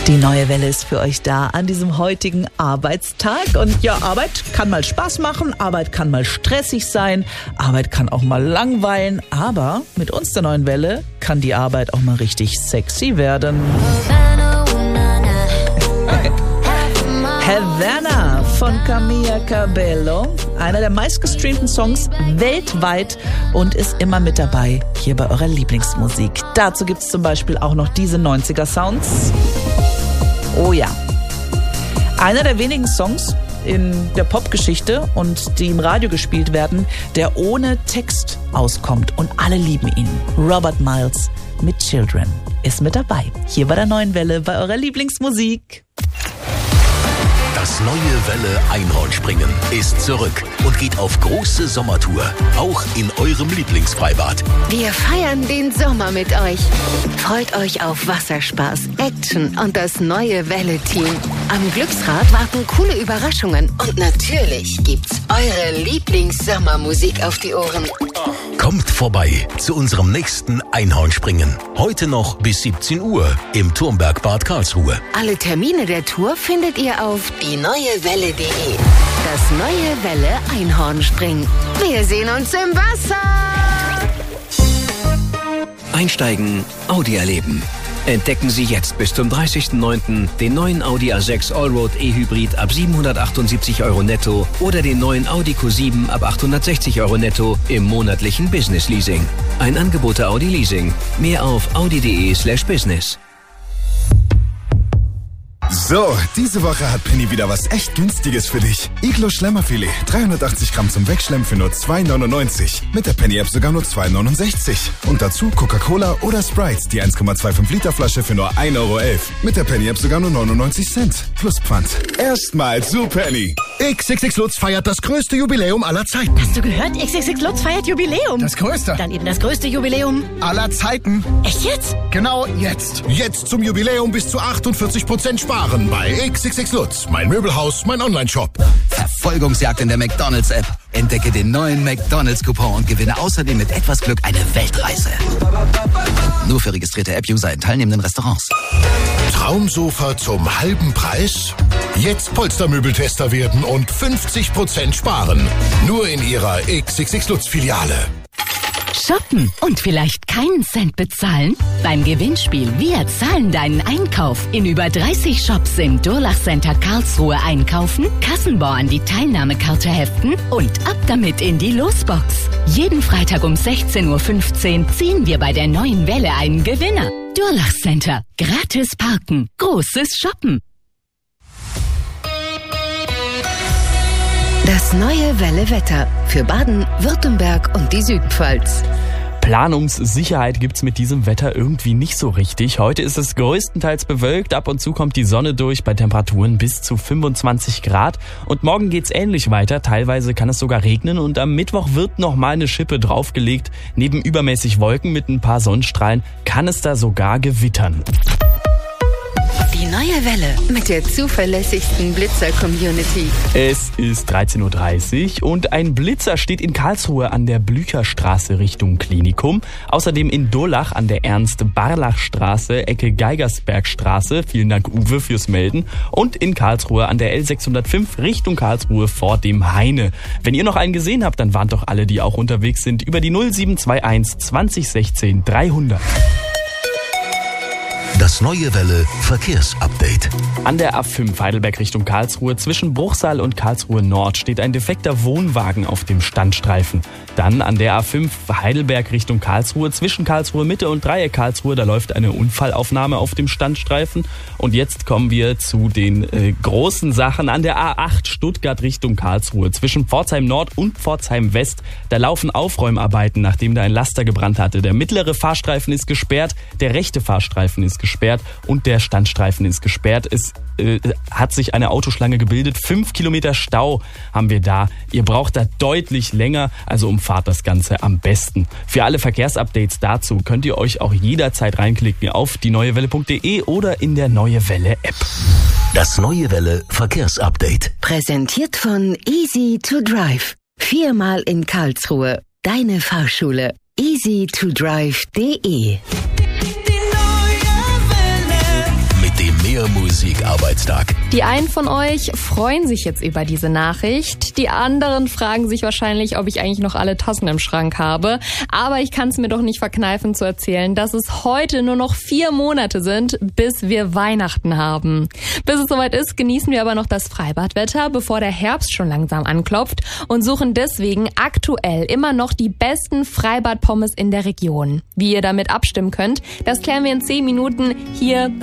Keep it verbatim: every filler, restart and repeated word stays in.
Die neue Welle ist für euch da an diesem heutigen Arbeitstag. Und ja, Arbeit kann mal Spaß machen, Arbeit kann mal stressig sein, Arbeit kann auch mal langweilen. Aber mit uns der neuen Welle kann die Arbeit auch mal richtig sexy werden. Havana von Camila Cabello, einer der meistgestreamten Songs weltweit und ist immer mit dabei hier bei eurer Lieblingsmusik. Dazu gibt es zum Beispiel auch noch diese neunziger-Sounds. Oh ja, einer der wenigen Songs in der Popgeschichte und die im Radio gespielt werden, der ohne Text auskommt und alle lieben ihn. Robert Miles mit Children ist mit dabei, hier bei der neuen Welle bei eurer Lieblingsmusik. Das neue Welle Einhornspringen ist zurück und geht auf große Sommertour, auch in eurem Lieblingsfreibad. Wir feiern den Sommer mit euch. Freut euch auf Wasserspaß, Action und das neue Welle-Team. Am Glücksrad warten coole Überraschungen und natürlich gibt's eure Lieblings-Sommermusik auf die Ohren. Kommt vorbei zu unserem nächsten Einhornspringen. Heute noch bis siebzehn Uhr im Turmbergbad Karlsruhe. Alle Termine der Tour findet ihr auf die neue welle punkt de. Das neue Welle Einhornspringen. Wir sehen uns im Wasser. Einsteigen, Audi erleben. Entdecken Sie jetzt bis zum dreißigsten neunten den neuen Audi A sechs Allroad E-Hybrid ab siebenhundertachtundsiebzig Euro netto oder den neuen Audi Q sieben ab achthundertsechzig Euro netto im monatlichen Business Leasing. Ein Angebot der Audi Leasing. Mehr auf audi punkt de slash business. So, diese Woche hat Penny wieder was echt Günstiges für dich. Iglo Schlemmerfilet, dreihundertachtzig Gramm zum Wegschlemmen für nur zwei neunundneunzig. Mit der Penny-App sogar nur zwei neunundsechzig. Und dazu Coca-Cola oder Sprite, die eins Komma fünfundzwanzig Liter Flasche für nur ein Euro elf. Mit der Penny-App sogar nur neunundneunzig Cent. Plus Pfand. Erstmal zu Penny. X X X Lutz feiert das größte Jubiläum aller Zeiten. Hast du gehört? X X X Lutz feiert Jubiläum. Das größte. Dann eben das größte Jubiläum aller Zeiten. Echt jetzt? Genau jetzt. Jetzt zum Jubiläum bis zu achtundvierzig Prozent sparen bei X X X Lutz. Mein Möbelhaus, mein Online-Shop. Verfolgungsjagd in der McDonald's-App. Entdecke den neuen McDonald's-Coupon und gewinne außerdem mit etwas Glück eine Weltreise. Nur für registrierte App-User in teilnehmenden Restaurants. Traumsofa zum halben Preis? Jetzt Polstermöbeltester werden und fünfzig Prozent sparen. Nur in Ihrer X X X Lutz-Filiale. Shoppen und vielleicht keinen Cent bezahlen? Beim Gewinnspiel Wir zahlen deinen Einkauf in über dreißig Shops im Durlach Center Karlsruhe einkaufen, Kassenbon an die Teilnahmekarte heften und ab damit in die Losbox. Jeden Freitag um sechzehn Uhr fünfzehn ziehen wir bei der neuen Welle einen Gewinner. Durlach Center. Gratis parken. Großes Shoppen. Das neue Welle Wetter für Baden, Württemberg und die Südpfalz. Planungssicherheit gibt's mit diesem Wetter irgendwie nicht so richtig. Heute ist es größtenteils bewölkt, ab und zu kommt die Sonne durch bei Temperaturen bis zu fünfundzwanzig Grad. Und morgen geht's ähnlich weiter, teilweise kann es sogar regnen und am Mittwoch wird noch mal eine Schippe draufgelegt. Neben übermäßig Wolken mit ein paar Sonnenstrahlen kann es da sogar gewittern. Die neue Welle mit der zuverlässigsten Blitzer-Community. Es ist dreizehn Uhr dreißig und ein Blitzer steht in Karlsruhe an der Blücherstraße Richtung Klinikum. Außerdem in Durlach an der Ernst-Barlach-Straße, Ecke Geigersbergstraße. Vielen Dank, Uwe, fürs Melden. Und in Karlsruhe an der L sechshundertfünf Richtung Karlsruhe vor dem Heine. Wenn ihr noch einen gesehen habt, dann warnt doch alle, die auch unterwegs sind, über die null sieben zwei eins zwanzig sechzehn dreihundert. Das neue Welle Verkehrsupdate. An der A fünf Heidelberg Richtung Karlsruhe zwischen Bruchsal und Karlsruhe Nord steht ein defekter Wohnwagen auf dem Standstreifen. Dann an der A fünf Heidelberg Richtung Karlsruhe zwischen Karlsruhe Mitte und Dreieck Karlsruhe, da läuft eine Unfallaufnahme auf dem Standstreifen. Und jetzt kommen wir zu den äh, großen Sachen. An der A acht Stuttgart Richtung Karlsruhe zwischen Pforzheim Nord und Pforzheim West, da laufen Aufräumarbeiten, nachdem da ein Laster gebrannt hatte. Der mittlere Fahrstreifen ist gesperrt, der rechte Fahrstreifen ist gesperrt. gesperrt und der Standstreifen ist gesperrt. Es äh, hat sich eine Autoschlange gebildet. Fünf Kilometer Stau haben wir da. Ihr braucht da deutlich länger, also umfahrt das Ganze am besten. Für alle Verkehrsupdates dazu könnt ihr euch auch jederzeit reinklicken auf die neue welle punkt de oder in der Neue Welle App. Das Neue Welle Verkehrsupdate. Präsentiert von Easy to Drive. Viermal in Karlsruhe. Deine Fahrschule. easy to drive punkt de. Mit dem Mehr Musikarbeitstag. Die einen von euch freuen sich jetzt über diese Nachricht. Die anderen fragen sich wahrscheinlich, ob ich eigentlich noch alle Tassen im Schrank habe. Aber ich kann es mir doch nicht verkneifen zu erzählen, dass es heute nur noch vier Monate sind, bis wir Weihnachten haben. Bis es soweit ist, genießen wir aber noch das Freibadwetter, bevor der Herbst schon langsam anklopft und suchen deswegen aktuell immer noch die besten Freibadpommes in der Region. Wie ihr damit abstimmen könnt, das klären wir in zehn Minuten hier